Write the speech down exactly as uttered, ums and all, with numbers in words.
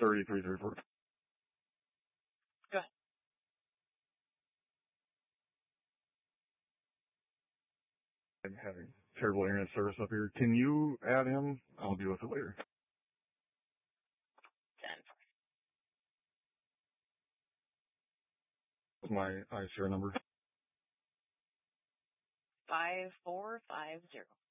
thirty-three thirty-four. Go ahead. I'm having terrible internet service up here. Can you add him? I'll deal with it later. ten. My I share number. Five four five zero.